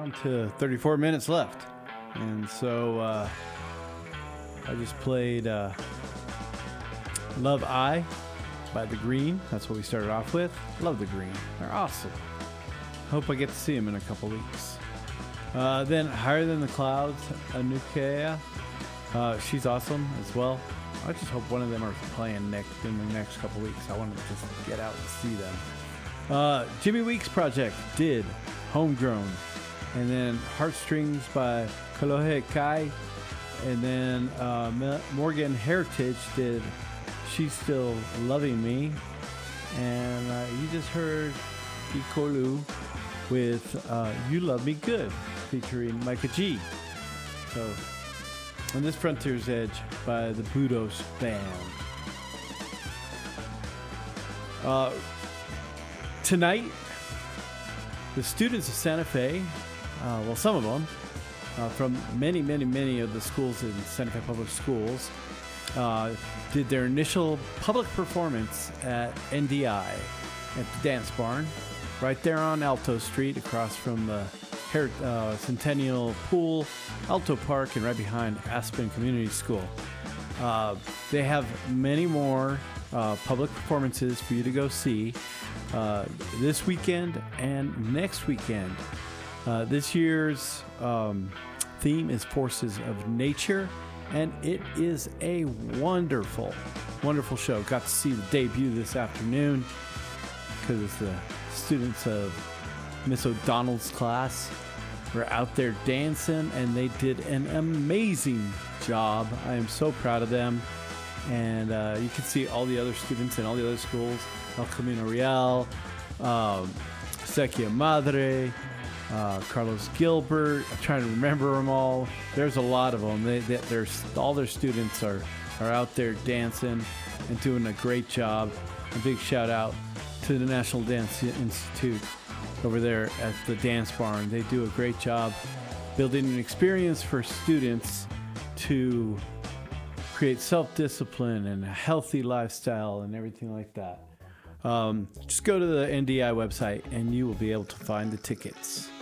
down to 34 minutes left. And so I just played Love I by The Green. That's what we started off with. Love The Green. They're awesome. Hope I get to see them in a couple weeks. Then Higher Than the Clouds, Anukea. She's awesome as well. I just hope one of them are playing in the next couple weeks. I want to just get out and see them. Jimmy Weeks Project did Homegrown. And then Heartstrings by Kalohe Kai. And then Morgan Heritage did She's Still Loving Me. And you just heard Ikolu with You Love Me Good, featuring Micah G. So, on this Frontier's Edge by the Budos Band. Tonight, the students of Santa Fe, well, some of them, from many of the schools in Santa Fe Public Schools, did their initial public performance at NDI at the Dance Barn, right there on Alto Street, across from the Centennial Pool, Alto Park, and right behind Aspen Community School. They have many more public performances for you to go see this weekend and next weekend. This year's theme is Forces of Nature, and it is a wonderful show. Got to see the debut this afternoon because it's the students of Miss O'Donnell's class were out there dancing, and they did an amazing job. I am so proud of them. And you can see all the other students in all the other schools, El Camino Real, Sequia Madre, Carlos Gilbert. I'm trying to remember them all. There's a lot of them. All their students are out there dancing and doing a great job. A big shout out to the National Dance Institute over there at the Dance Barn. They do a great job building an experience for students to create self-discipline and a healthy lifestyle and everything like that. Just go to the NDI website and you will be able to find the tickets.